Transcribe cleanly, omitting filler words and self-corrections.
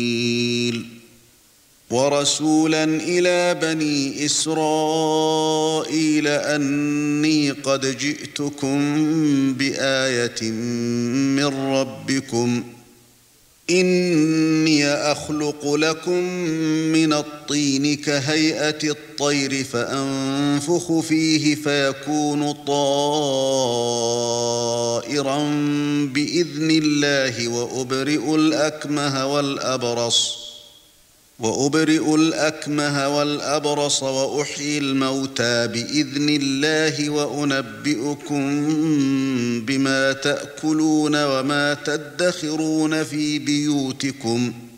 وَرَسُولًا إِلَى بَنِي إِسْرَائِيلَ أَنِّي قَدْ جِئْتُكُم بِآيَةٍ مِّن رَّبِّكُمْ إِنِّي أَخْلُقُ لَكُم مِّنَ الطِّينِ كَهَيْئَةِ الطَّيْرِ فَأَنفُخُ فِيهِ فَيَكُونُ طَائِرًا بِإِذْنِ اللَّهِ وَأُبْرِئُ الْأَكْمَهَ وَالْأَبْرَصَ وَأُحْيِي الْمَوْتَى بِإِذْنِ اللَّهِ وَأُنَبِّئُكُم بِمَا تَأْكُلُونَ وَمَا تَدَّخِرُونَ فِي بُيُوتِكُمْ